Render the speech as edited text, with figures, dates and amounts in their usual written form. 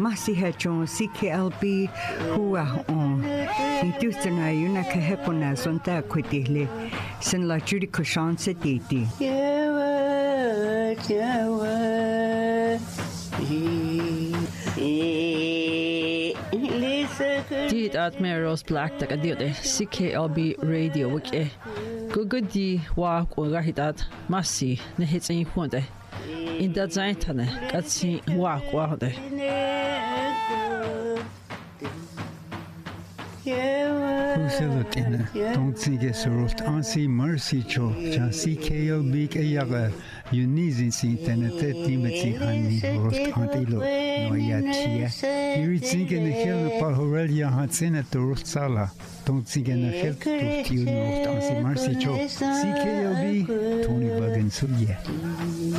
masi hechon CKLB hua on. Intustana yuna kahepona sonta kwitile. Sen la judi kushan se titi. Dit at Meros Black tak adiode CKLB radio wiki. Gugudi wa rahitat masi ne hits in hunde. In dat zijn tane katsi wa kwade. Uselotina don't sige sorot ansi mercy cho ja CKLB ke yaga unizin si tenete timeti hani rost antilo no yatia iri sige ne hel pa horelia hatsena to rost sala don't sige ne hel to tiu no ansi mercy cho CKLB Tony Buggins so yeah